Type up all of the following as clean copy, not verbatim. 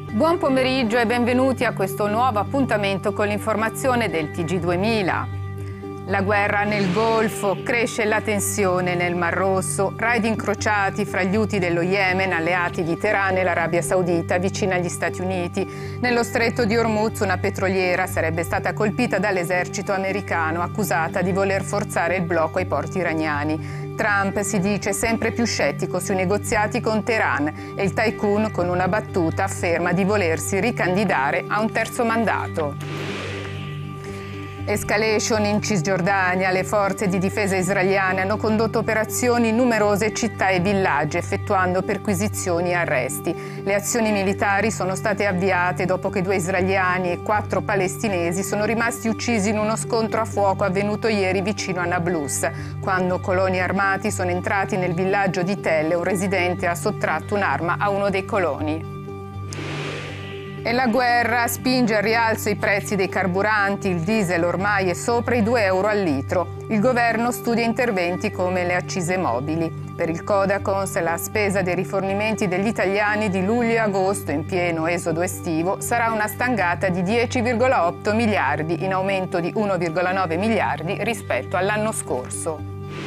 Buon pomeriggio e benvenuti a questo nuovo appuntamento con l'informazione del TG2000. La guerra nel Golfo, cresce la tensione nel Mar Rosso, raid incrociati fra gli Houthi dello Yemen, alleati di Teheran e l'Arabia Saudita vicina agli Stati Uniti. Nello stretto di Hormuz una petroliera sarebbe stata colpita dall'esercito americano, accusata di voler forzare il blocco ai porti iraniani. Trump si dice sempre più scettico sui negoziati con Teheran e il tycoon con una battuta afferma di volersi ricandidare a un terzo mandato. Escalation in Cisgiordania, le forze di difesa israeliane hanno condotto operazioni in numerose città e villaggi, effettuando perquisizioni e arresti. Le azioni militari sono state avviate dopo che 2 israeliani e 4 palestinesi sono rimasti uccisi in uno scontro a fuoco avvenuto ieri vicino a Nablus, quando coloni armati sono entrati nel villaggio di Tell e un residente ha sottratto un'arma a uno dei coloni. E la guerra spinge al rialzo i prezzi dei carburanti, il diesel ormai è sopra i 2 euro al litro. Il governo studia interventi come le accise mobili. Per il Codacons la spesa dei rifornimenti degli italiani di luglio e agosto, in pieno esodo estivo, sarà una stangata di 10,8 miliardi, in aumento di 1,9 miliardi rispetto all'anno scorso.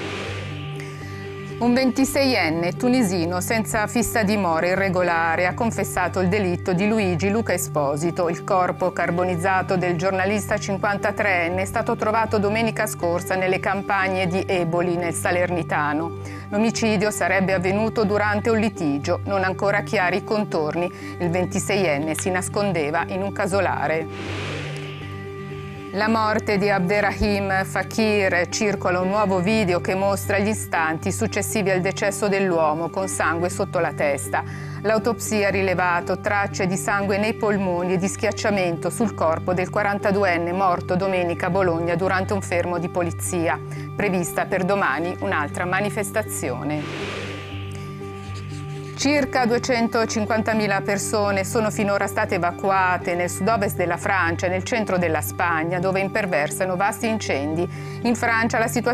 Un 26enne tunisino senza fissa dimora irregolare ha confessato il delitto di Luigi Luca Esposito. Il corpo carbonizzato del giornalista 53enne è stato trovato domenica scorsa nelle campagne di Eboli, nel Salernitano. L'omicidio sarebbe avvenuto durante un litigio, non ancora chiari i contorni. Il 26enne si nascondeva in un casolare. La morte di Abderrahim Fakir, circola un nuovo video che mostra gli istanti successivi al decesso dell'uomo con sangue sotto la testa. L'autopsia ha rilevato tracce di sangue nei polmoni e di schiacciamento sul corpo del 42enne morto domenica a Bologna durante un fermo di polizia. Prevista per domani un'altra manifestazione. Circa 250.000 persone sono finora state evacuate nel sud-ovest della Francia e nel centro della Spagna, dove imperversano vasti incendi. In Francia la situazione